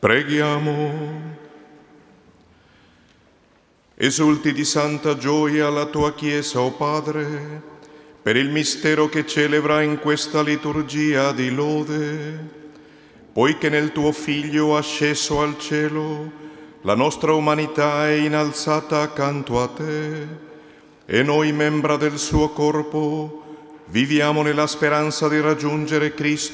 Preghiamo. Esulti di santa gioia la tua Chiesa, o Padre, per il mistero che celebra in questa liturgia di lode, poiché nel tuo Figlio asceso al cielo la nostra umanità è innalzata accanto a te e noi, membra del suo corpo, viviamo nella speranza di raggiungere Cristo